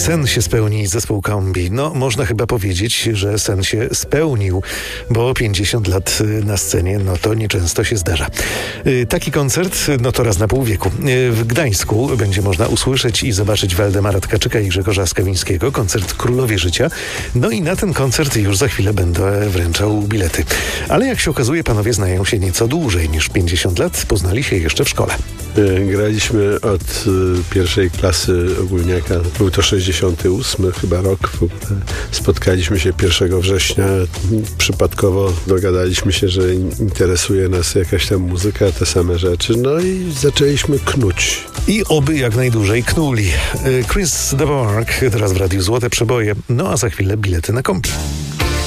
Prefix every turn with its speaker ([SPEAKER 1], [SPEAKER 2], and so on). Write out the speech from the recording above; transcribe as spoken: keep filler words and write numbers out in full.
[SPEAKER 1] sen się spełni, zespół Kombi. No, można chyba powiedzieć, że sen się spełnił, bo pięćdziesiąt lat na scenie, no to nieczęsto się zdarza. Taki koncert, no to raz na pół wieku. W Gdańsku będzie można usłyszeć i zobaczyć Waldemara Tkaczyka i Grzegorza Skawińskiego, koncert Królowie Życia. No i na ten koncert już za chwilę będę wręczał bilety. Ale jak się okazuje, panowie znają się nieco dłużej niż pięćdziesiąt lat, poznali się jeszcze w szkole.
[SPEAKER 2] Graliśmy od y, pierwszej klasy ogólniaka. Był to sześćdziesiąty ósmy chyba rok. W ogóle spotkaliśmy się pierwszego września. Przypadkowo dogadaliśmy się, że interesuje nas jakaś tam muzyka, te same rzeczy. No i zaczęliśmy knuć.
[SPEAKER 1] I oby jak najdłużej knuli. Chris de Burgh teraz w Radiu Złote Przeboje. No a za chwilę bilety na Kombi.